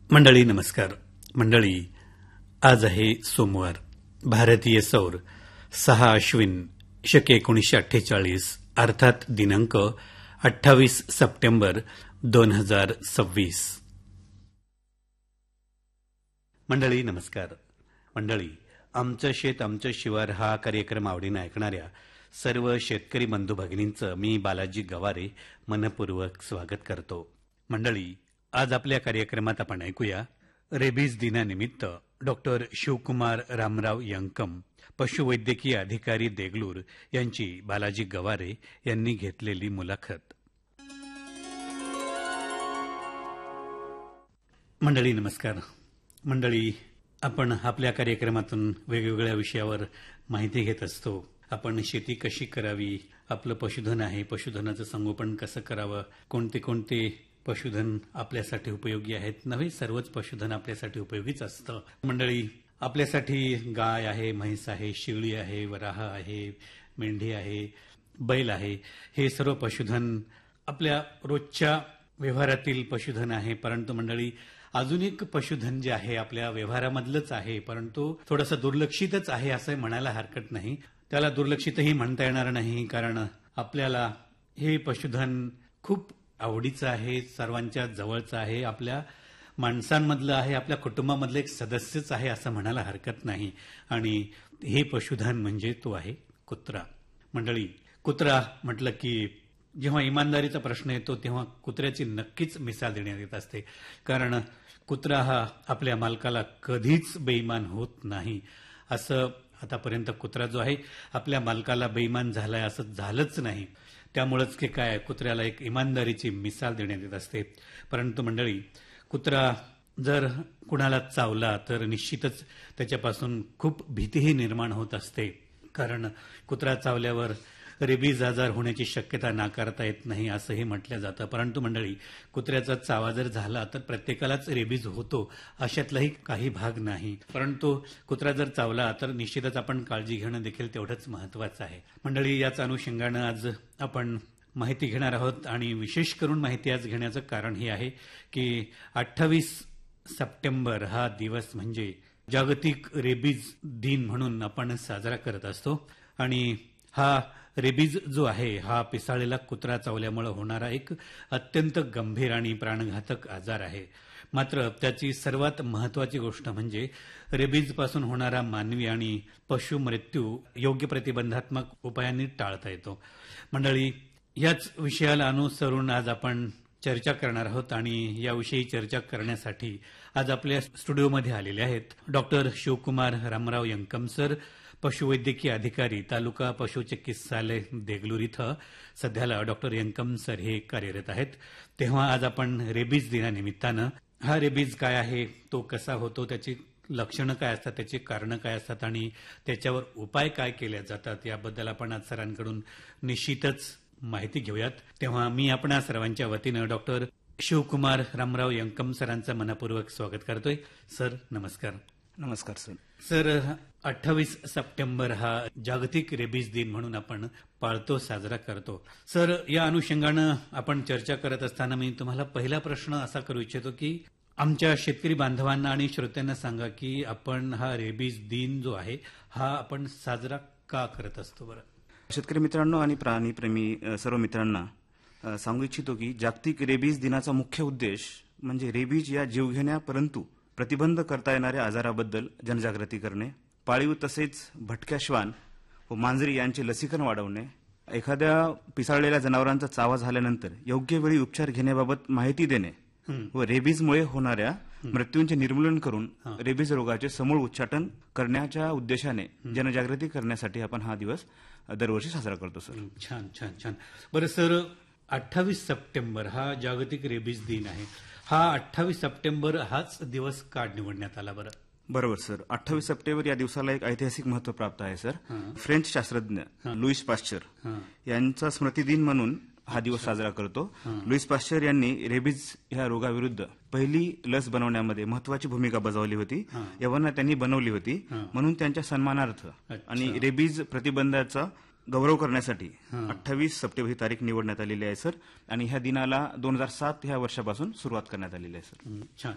मंडळी नमस्कार. मंडळी, आज आहे सोमवार, भारतीय सौर 6 अश्विन शके 1948 अर्थात दिनांक 28 सप्टेंबर 2026. मंडळी नमस्कार. मंडळी, आमचं शेत आमचं शिवार हा कार्यक्रम आवडीनं ऐकणाऱ्या सर्व शेतकरी बंधू भगिनींचं मी बालाजी गवारे मनपूर्वक स्वागत करतो. मंडळी, आज आपल्या कार्यक्रमात आपण ऐकूया रेबीज दिनानिमित्त डॉक्टर शिवकुमार रामराव यंकम, पशुवैद्यकीय अधिकारी देगलूर यांची बालाजी गवारे यांनी घेतलेली मुलाखत. मंडळी नमस्कार. मंडळी, आपण आपल्या कार्यक्रमातून वेगवेगळ्या विषयावर माहिती घेत असतो. आपण शेती कशी करावी, आपलं पशुधन आहे, पशुधनाचं संगोपन कसं करावं, कोणते कोणते पशुधन आपल्यासाठी उपयोगी आहेत, नव्हे सर्वच पशुधन आपल्यासाठी उपयोगीच असतं. मंडळी, आपल्यासाठी गाय आहे, म्हैस आहे, शेळी आहे, वराह आहे, मेंढी आहे, बैल आहे, हे सर्व पशुधन आपल्या रोजच्या व्यवहारातील पशुधन आहे. परंतु मंडळी, अजून एक पशुधन जे आहे आपल्या व्यवहारामधलंच आहे, परंतु थोडंसं दुर्लक्षितच आहे असं म्हणायला हरकत नाही. त्याला दुर्लक्षितही म्हणता येणार नाही, कारण आपल्याला हे पशुधन खूप आवडीचं आहे, सर्वांच्या जवळचं आहे, आपल्या माणसांमधलं आहे, आपल्या कुटुंबामधलं एक सदस्यच आहे असं म्हणायला हरकत नाही. आणि हे पशुधन म्हणजे तो आहे कुत्रा. मंडळी, कुत्रा म्हटलं की जेव्हा इमानदारीचा प्रश्न येतो तेव्हा कुत्र्याची नक्कीच मिसाल देण्यात येत असते, कारण कुत्रा हा आपल्या मालकाला कधीच बेईमान होत नाही. असं आतापर्यंत कुत्रा जो आहे आपल्या मालकाला बेईमान झालाय असं झालंच नाही. त्यामुळेच की काय, कुत्र्याला एक इमानदारीची मिसाल देण्यात येत असते. परंतु मंडळी, कुत्रा जर कुणाला चावला तर निश्चितच त्याच्यापासून खूप भीतीही निर्माण होत असते, कारण कुत्रा चावल्यावर रेबीज आजार होण्याची शक्यता नाकारता येत नाही असंही म्हटलं जातं. परंतु मंडळी, कुत्र्याचा चावा जर झाला तर प्रत्येकालाच रेबीज होतो अशातलाही काही भाग नाही. परंतु कुत्रा जर चावला तर निश्चितच आपण काळजी घेणं देखील तेवढंच महत्वाचं आहे. मंडळी, याच अनुषंगानं आज आपण माहिती घेणार आहोत, आणि विशेष करून माहिती आज घेण्याचं कारण हे आहे की 28 सप्टेंबर हा दिवस म्हणजे जागतिक रेबीज दिन म्हणून आपण साजरा करत असतो. आणि हा रेबीज जो आहे हा पिसाळलेला कुत्रा चावल्यामुळे होणारा एक अत्यंत गंभीर आणि प्राणघातक आजार आहे. मात्र त्याची सर्वात महत्वाची गोष्ट म्हणजे रेबीजपासून होणारा मानवी आणि पशु मृत्यू योग्य प्रतिबंधात्मक उपायांनी टाळता येतो. मंडळी, याच विषयाला अनुसरून आज आपण चर्चा करणार आहोत, आणि याविषयी चर्चा करण्यासाठी आज आपल्या स्टुडिओमध्ये आलेले आहेत डॉक्टर शिवकुमार रामराव यंकम सर, पशुवैद्यकीय अधिकारी, तालुका पशुचिकित्सालय देगलूर इथं सध्याला डॉक्टर यंकम सर हे कार्यरत आहेत. तेव्हा आज आपण रेबीज दिनानिमित्तानं हा रेबीज काय आहे, तो कसा होतो, त्याची लक्षणं काय असतात, त्याची कारणं काय असतात आणि त्याच्यावर उपाय काय केले जातात, याबद्दल आपण आज सरांकडून निश्चितच माहिती घेऊयात. तेव्हा मी आपणा सर्वांच्या वतीनं डॉक्टर शिवकुमार रामराव यंकम सरांचं मनपूर्वक स्वागत करतोय. सर नमस्कार. नमस्कार सर. सर, 28 सप्टेंबर हा जागतिक रेबीज दिन म्हणून आपण पाळतो, साजरा करतो. सर, या अनुषंगानं आपण चर्चा करत असताना मी तुम्हाला पहिला प्रश्न असा करू इच्छितो की आमच्या शेतकरी बांधवांना आणि श्रोत्यांना सांगा की आपण हा रेबीज दिन जो आहे हा आपण साजरा का करत असतो. बरं, शेतकरी मित्रांनो आणि प्राणीप्रेमी सर्व मित्रांना सांगू इच्छितो की जागतिक रेबीज दिनाचा मुख्य उद्देश म्हणजे रेबीज या जीवघेण्या परंतु प्रतिबंध करता येणाऱ्या आजाराबद्दल जनजागृती करणे, पाळीव तसेच भटक्या श्वान व मांजरी यांचे लसीकरण वाढवणे, एखाद्या पिसाळलेल्या जनावरांचा चावा झाल्यानंतर योग्य वेळी उपचार घेण्याबाबत माहिती देणे व रेबीजमुळे होणाऱ्या मृत्यूंचे निर्मूलन करून रेबीज रोगाचे समूळ उच्चाटन करण्याच्या उद्देशाने जनजागृती करण्यासाठी आपण हा दिवस दरवर्षी साजरा करतो. सर, छान छान छान. बरं सर, 28 सप्टेंबर हा जागतिक रेबीज दिन आहे. हा 28 सप्टेंबर हाच दिवस का निवडण्यात आला? बरं. बरोबर सर. 28 सप्टेंबर या दिवसाला एक ऐतिहासिक महत्व प्राप्त आहे सर. फ्रेंच शास्त्रज्ञ लुईस पाश्चर यांचा स्मृतिदिन म्हणून हा दिवस साजरा करतो. लुईस पाश्चर यांनी रेबीज ह्या रोगाविरुद्ध पहिली लस बनवण्यामध्ये महत्वाची भूमिका बजावली होती. एव्हाना त्यांनी बनवली होती, म्हणून त्यांच्या सन्मानार्थ आणि रेबीज प्रतिबंधाचा गौरव करण्यासाठी 28 सप्टेंबर ही तारीख निवडण्यात आलेली आहे सर. आणि ह्या दिनाला 2007 ह्या वर्षापासून सुरुवात करण्यात आलेली आहे सर. छान.